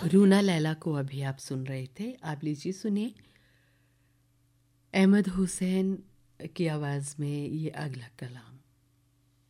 रूना लैला को अभी आप सुन रहे थे। आप लीजिए सुनिए अहमद हुसैन की आवाज़ में ये अगला कलाम।